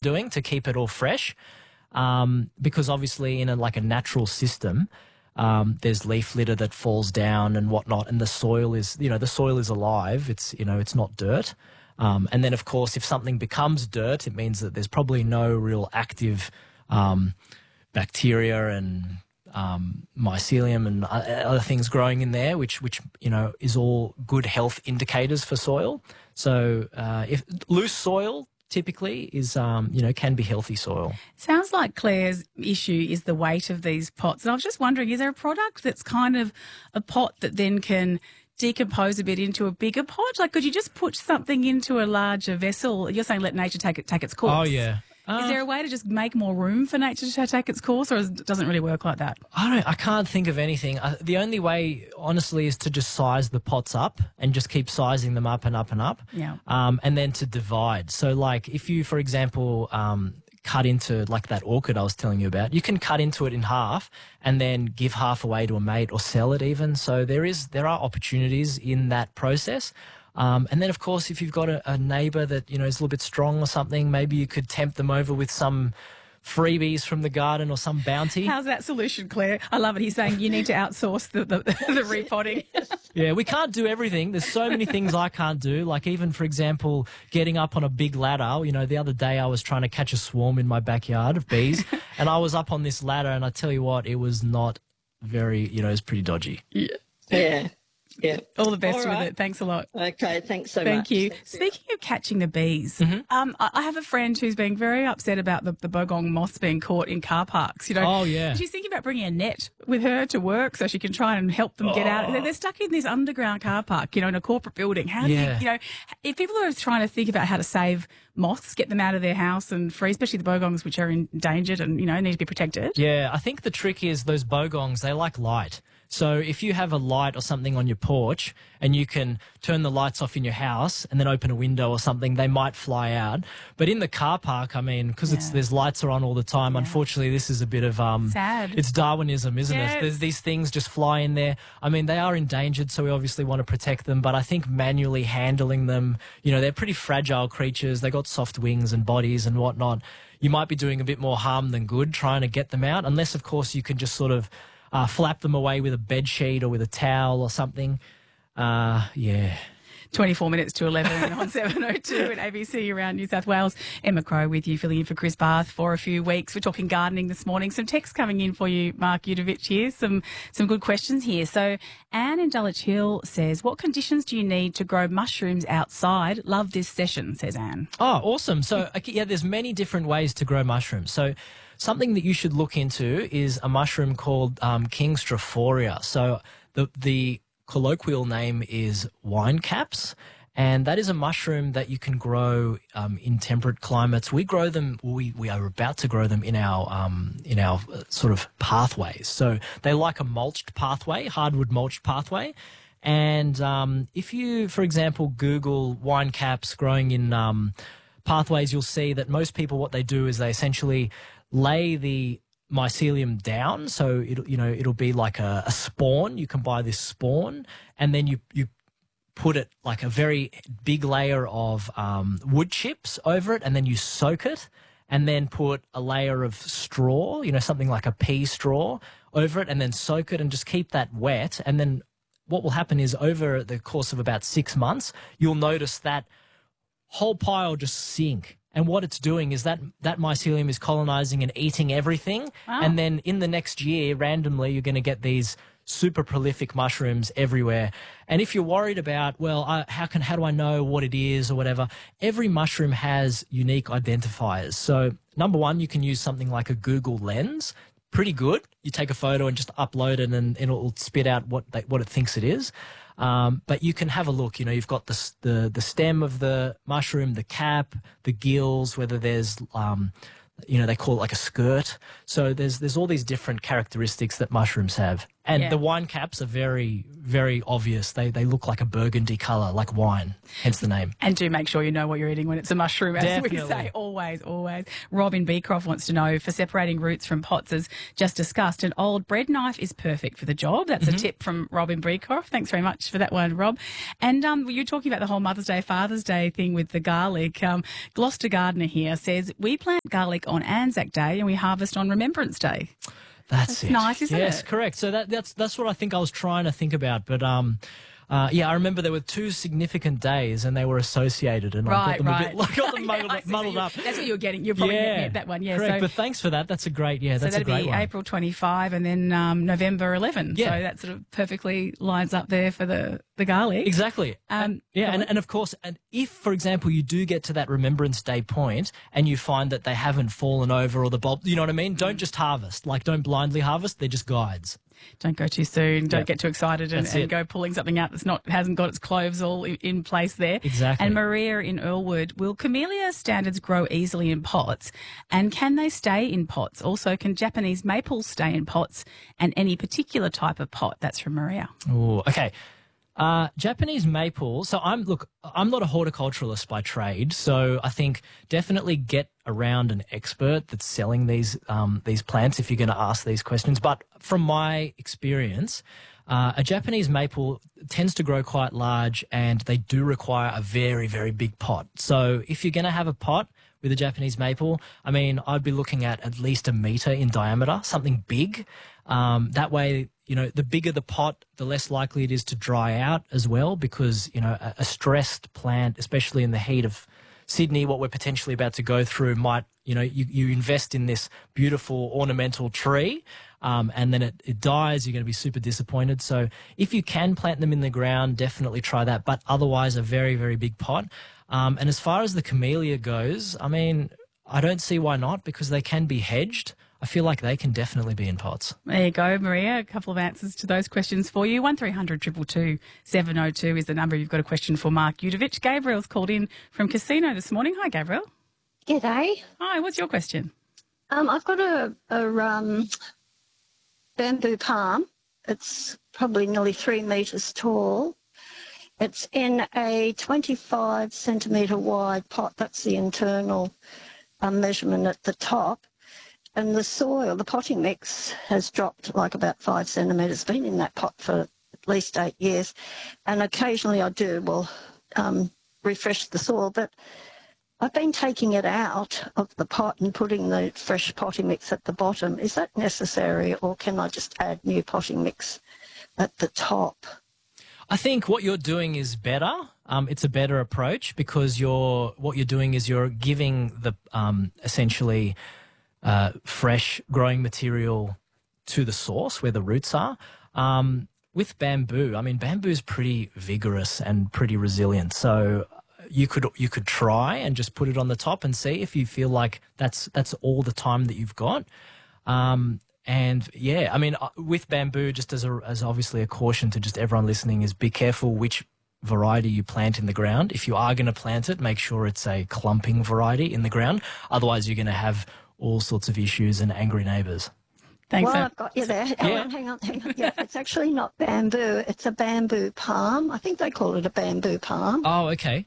doing to keep it all fresh. Because obviously in a natural system, there's leaf litter that falls down and whatnot, and the soil is alive. It's not dirt. And then, of course, if something becomes dirt, it means that there's probably no real active bacteria and mycelium and other things growing in there, which is all good health indicators for soil. So if loose soil typically is can be healthy soil. Sounds like Claire's issue is the weight of these pots. And I was just wondering, is there a product that's kind of a pot that then can decompose a bit into a bigger pot? Like, could you just put something into a larger vessel? You're saying let nature take its course. Oh, yeah. Is there a way to just make more room for nature to take its course, or it doesn't really work like that? I can't think of anything. The only way, honestly, is to just size the pots up and just keep sizing them up and up and up. Yeah. And then to divide. So, like, if you, for example, cut into, like, that orchid I was telling you about, you can cut into it in half and then give half away to a mate or sell it even. So there are opportunities in that process. And then, of course, if you've got a neighbour that, is a little bit strong or something, maybe you could tempt them over with some freebies from the garden or some bounty. How's that solution, Claire? I love it. He's saying you need to outsource the repotting. Yeah, we can't do everything. There's so many things I can't do. Like, even, for example, getting up on a big ladder. The other day I was trying to catch a swarm in my backyard of bees, and I was up on this ladder, and I tell you what, it was not very, it was pretty dodgy. Yeah. Yeah. All the best All right. with it. Thanks a lot. Okay, thanks so much. Thank you. Thank Speaking of catching the bees, Mm-hmm. I have a friend who's being very upset about the bogong moths being caught in car parks. Oh, yeah. She's thinking about bringing a net with her to work so she can try and help them get out. They're stuck in this underground car park, in a corporate building. How do you, if people are trying to think about how to save moths, get them out of their house and free, especially the bogongs, which are endangered and, need to be protected. Yeah, I think the trick is those bogongs, they like light. So if you have a light or something on your porch and you can turn the lights off in your house and then open a window or something, they might fly out. But in the car park, because there's lights are on all the time, unfortunately, this is a bit of... sad. It's Darwinism, isn't Yes. it? There's these things just fly in there. They are endangered, so we obviously want to protect them. But I think manually handling them, they're pretty fragile creatures. They got soft wings and bodies and whatnot. You might be doing a bit more harm than good trying to get them out, unless, of course, you can just sort of... flap them away with a bed sheet or with a towel or something. 24 minutes to 11 on 7:02 at ABC around New South Wales. Emma Crow with you, filling in for Chris Barth for a few weeks. We're talking gardening this morning. Some texts coming in for you, Mark Udovich here. Some good questions here. So Anne in Dulwich Hill says, what conditions do you need to grow mushrooms outside? Love this session, says Anne. Oh, awesome. So, there's many different ways to grow mushrooms. So something that you should look into is a mushroom called King Strophoria. So the colloquial name is wine caps, and that is a mushroom that you can grow in temperate climates. We grow them. We are about to grow them in our sort of pathways. So they like a mulched pathway, hardwood mulched pathway. And if you, for example, Google wine caps growing in pathways, you'll see that most people, what they do is they essentially lay the mycelium down. So it'll be like a spawn. You can buy this spawn, and then you put it like a very big layer of wood chips over it, and then you soak it, and then put a layer of straw, something like a pea straw over it, and then soak it and just keep that wet. And then what will happen is over the course of about 6 months, you'll notice that whole pile just sink. And what it's doing is that mycelium is colonizing and eating everything. Wow. And then in the next year, randomly, you're going to get these super prolific mushrooms everywhere. And if you're worried about, how do I know what it is or whatever, every mushroom has unique identifiers. So number one, you can use something like a Google Lens. Pretty good. You take a photo and just upload it, and it'll spit out what it thinks it is. But you can have a look. You've got the stem of the mushroom, the cap, the gills, whether there's they call it like a skirt. So there's all these different characteristics that mushrooms have. And Yeah. the wine caps are very, very obvious. They look like a burgundy colour, like wine, hence the name. And do make sure you know what you're eating when it's a mushroom, as we Definitely. say, always, always. Robin Beecroft wants to know, for separating roots from pots, as just discussed, an old bread knife is perfect for the job. That's a tip from Robin Beecroft. Thanks very much for that one, Rob. And you're talking about the whole Mother's Day, Father's Day thing with the garlic. Gloucester Gardener here says, we plant garlic on Anzac Day and we harvest on Remembrance Day. That's it. nice, isn't yes, it? correct. So that's what I think I was trying to think about. But I remember there were two significant days and they were associated, and I got them a bit, I got them muddled up. That's what you're getting. You're probably meant that one. Yeah. Correct. So, but thanks for that. That's a great. Yeah, that's a that'd great be one. April 25 and then November 11. Yeah. So that sort of perfectly lines up there for the garlic. Exactly. go And of course, and if, for example, you do get to that Remembrance Day point and you find that they haven't fallen over or the bulb, you know what I mean? Don't just harvest. Like, don't blindly harvest. They're just guides. Don't go too soon. Don't Yep. get too excited and go pulling something out that's hasn't got its cloves all in place there. Exactly. And Maria in Earlwood, will camellia standards grow easily in pots? And can they stay in pots? Also, can Japanese maples stay in pots and any particular type of pot? That's from Maria. Oh, okay. Japanese maple. So I'm not a horticulturalist by trade, so I think definitely get around an expert that's selling these plants if you're going to ask these questions. But from my experience, a Japanese maple tends to grow quite large, and they do require a very, very big pot. So if you're going to have a pot with a Japanese maple, I mean, I'd be looking at least 1 metre in diameter, something big. That way, the bigger the pot, the less likely it is to dry out as well, because, a stressed plant, especially in the heat of Sydney, what we're potentially about to go through might, you invest in this beautiful ornamental tree, and then it dies, you're going to be super disappointed. So if you can plant them in the ground, definitely try that. But otherwise, a very, very big pot. And as far as the camellia goes, I mean, I don't see why not, because they can be hedged. I feel like they can definitely be in pots. There you go, Maria. A couple of answers to those questions for you. 1300 222 702 is the number. You've got a question for Mark Udovich. Gabriel's called in from Casino this morning. Hi, Gabriel. G'day. Hi, what's your question? I've got a bamboo palm. It's probably nearly 3 metres tall. It's in a 25 centimetre wide pot. That's the internal measurement at the top. And the soil, the potting mix, has dropped like about 5 centimetres. It's been in that pot for at least 8 years. And occasionally I will refresh the soil. But I've been taking it out of the pot and putting the fresh potting mix at the bottom. Is that necessary, or can I just add new potting mix at the top? I think what you're doing is better. It's a better approach, because what you're doing is you're giving the essentially fresh growing material to the source where the roots are. With bamboo, I mean, bamboo is pretty vigorous and pretty resilient. So you could try and just put it on the top and see if you feel like that's all the time that you've got. And yeah, I mean, with bamboo, just as obviously a caution to just everyone listening, is be careful which variety you plant in the ground. If you are going to plant it, make sure it's a clumping variety in the ground. Otherwise, you're going to have all sorts of issues and angry neighbours. Thanks. Well, I've got you there. Hang on. Yeah, it's actually not bamboo. It's a bamboo palm. I think they call it a bamboo palm. Oh, okay.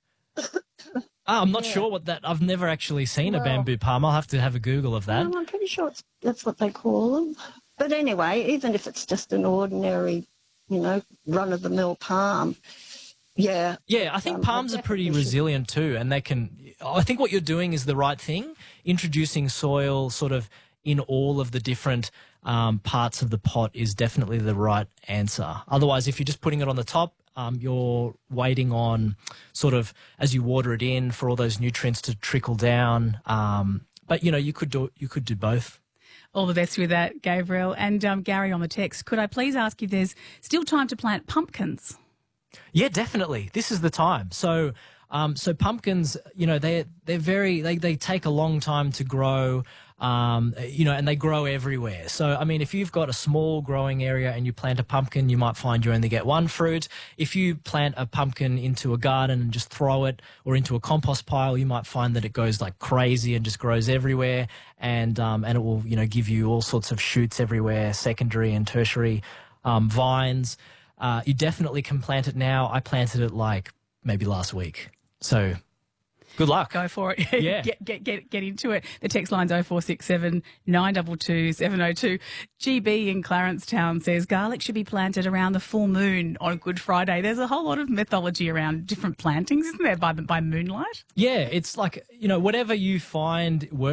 I'm not sure what that. I've never actually seen a bamboo palm. I'll have to have a Google of that. I'm pretty sure that's what they call them. But anyway, even if it's just an ordinary, run-of-the-mill palm, yeah. Yeah, I think palms are pretty resilient too, and they can. I think what you're doing is the right thing. Introducing soil sort of in all of the different parts of the pot is definitely the right answer. Otherwise, if you're just putting it on the top, you're waiting on sort of as you water it in for all those nutrients to trickle down. But you could do both. All the best with that, Gabriel. And Gary on the text, could I please ask if there's still time to plant pumpkins? Yeah, definitely. This is the time. So pumpkins, they take a long time to grow. And they grow everywhere. So, I mean, if you've got a small growing area and you plant a pumpkin, you might find you only get one fruit. If you plant a pumpkin into a garden and just throw it, or into a compost pile, you might find that it goes like crazy and just grows everywhere, and it will, give you all sorts of shoots everywhere, secondary and tertiary vines. You definitely can plant it now. I planted it like maybe last week. So good luck. Go for it. Yeah. Get into it. The text line's 0467 922 702. GB in Clarencetown says garlic should be planted around the full moon on Good Friday. There's a whole lot of mythology around different plantings, isn't there, by moonlight? Yeah, it's like, whatever you find works